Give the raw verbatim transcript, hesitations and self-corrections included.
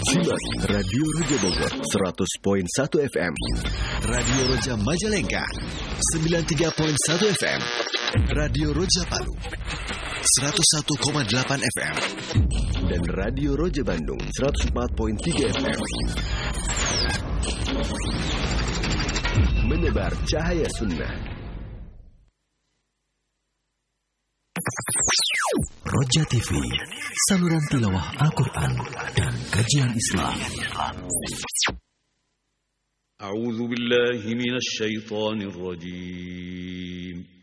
Simak Radio Roja Bogor seratus koma satu F M, Radio Roja Majalengka sembilan puluh tiga koma satu F M, Radio Roja Palu seratus satu koma delapan F M, dan Radio Roja Bandung seratus empat koma tiga F M. Menebar cahaya sunnah. Roja T V, saluran tilawah Al-Quran dan kajian Islam. A'udzu billahi minasy syaithanir rajim.